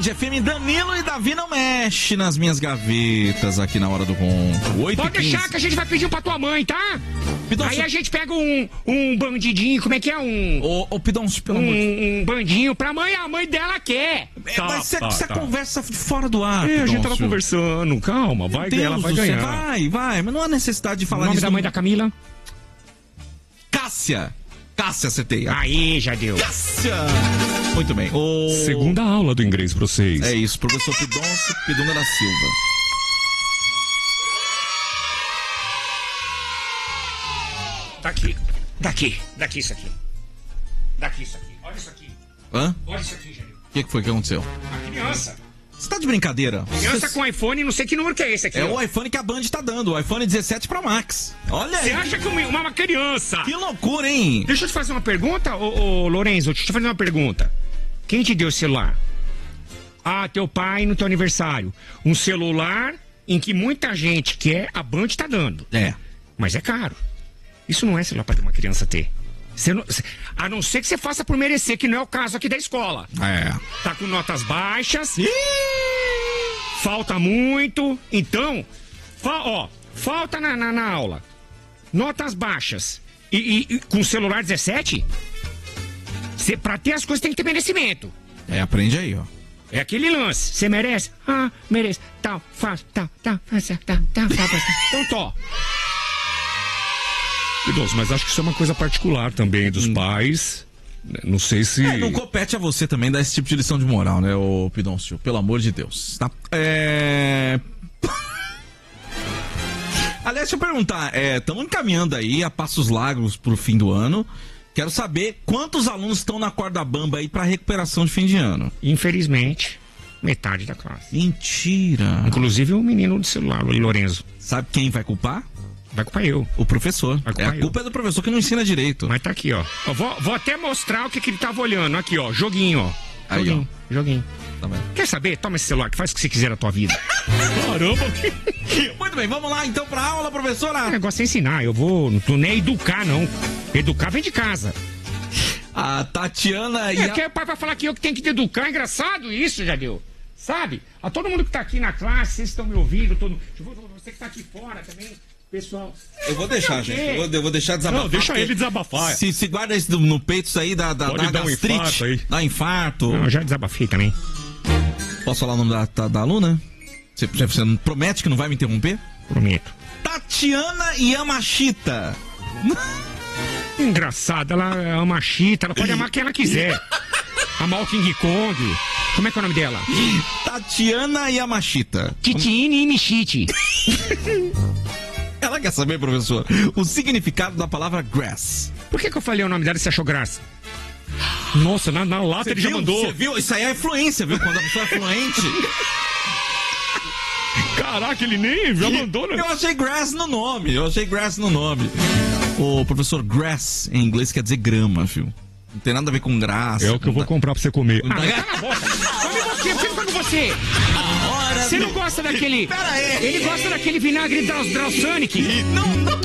FM, Danilo e Davi não mexe nas minhas gavetas aqui na hora do ronco. Pode deixar que a gente vai pedir pra tua mãe, tá? Pidoncio. Aí a gente pega um bandidinho, como é que é? Ô, Pidoncio, pelo amor de Deus. Um bandinho pra mãe, a mãe dela quer. Mas você conversa fora do ar, a gente tava conversando, calma, ela vai ganhar. Vai, mas não há necessidade de falar o nome nisso. Da mãe da Camila? Cássia, acertei. Aí, já deu. Cássia! Muito bem. Segunda aula do inglês pra vocês. É isso, professor Pidoncio Pidunga da Silva. Daqui isso aqui. Olha isso aqui. Hã? Olha isso aqui, Janil. O que foi que aconteceu? A criança. Você tá de brincadeira? Criança com iPhone, não sei que número que é esse aqui. É o iPhone que a Band tá dando, o iPhone 17 Pro Max. Olha aí. Você acha que uma criança... Que loucura, hein? Deixa eu te fazer uma pergunta, ô Lorenzo, deixa eu te fazer uma pergunta. Quem te deu o celular? Ah, teu pai no teu aniversário. Um celular em que muita gente quer, a Band tá dando. É. Mas é caro. Isso não é celular pra uma criança ter. A não ser que você faça por merecer, que não é o caso aqui da escola. É. Tá com notas baixas. Falta muito. Então, falta na aula. Notas baixas. E com celular 17, pra ter as coisas tem que ter merecimento. É, aprende aí, ó. É aquele lance. Você merece? Ah, merece. Tal, faz, tal. Então, tó. Pidoncio, mas acho que isso é uma coisa particular também dos pais. Não sei se... não compete a você também dar esse tipo de lição de moral, né, ô Pidoncio? Pelo amor de Deus. Tá? Aliás, deixa eu perguntar. Estamos encaminhando aí a passos largos pro fim do ano. Quero saber quantos alunos estão na corda bamba aí pra recuperação de fim de ano. Infelizmente, metade da classe. Mentira. Inclusive o menino do celular, o Lorenzo. Sabe quem vai culpar? Vai culpar eu. O professor. A culpa é do professor que não ensina direito. Mas tá aqui, ó. Eu vou até mostrar o que ele tava olhando. Aqui, ó. Joguinho, ó. Aí, Joguinho. Tá bem. Quer saber? Toma esse celular que faz o que você quiser na tua vida. Caramba. Muito bem, vamos lá então pra aula, professora. O negócio é ensinar. Eu vou... Não tô nem educar, não. Educar vem de casa. A Tatiana que o pai vai falar que eu que tenho que te educar. É engraçado isso, Jadeu. Sabe? A todo mundo que tá aqui na classe, vocês estão me ouvindo. Você que tá aqui fora também... Pessoal, eu vou deixar, gente. Eu vou deixar desabafar. Não, deixa ele desabafar. Se guarda isso no peito, isso aí dá gastrite. Infarto aí. Dá infarto. Não, eu já desabafei também. Posso falar o nome da aluna? Você promete que não vai me interromper? Prometo. Tatiana Yamashita. Engraçada, ela é uma chita, ela pode amar quem ela quiser. Amar o King Kong. Como é que é o nome dela? Tatiana Yamashita. Titiine e Michite. Ela quer saber, professor, o significado da palavra grass. Por que eu falei o nome dela e você achou graça? Nossa, na lata ele já mandou. Você viu? Isso aí é fluência, viu? Quando a pessoa é fluente. Caraca, ele nem já mandou, né? Eu achei grass no nome. O professor, grass em inglês quer dizer grama, viu? Não tem nada a ver com graça. É o que eu vou comprar pra você comer. Cala a boca. Come você. Você não gosta daquele... Pera aí. Ele gosta daquele vinagre Drausanic. Não.